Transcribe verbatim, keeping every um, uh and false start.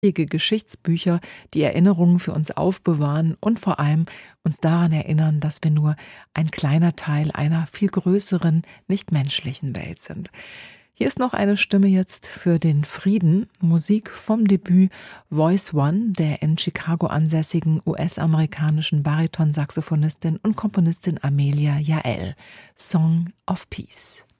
Geschichtsbücher, die Erinnerungen für uns aufbewahren und vor allem uns daran erinnern, dass wir nur ein kleiner Teil einer viel größeren, nicht menschlichen Welt sind. Hier ist noch eine Stimme jetzt für den Frieden, Musik vom Debüt Voice One der in Chicago ansässigen U S-amerikanischen Bariton-Saxophonistin und Komponistin Amelia Jael, Song of Peace.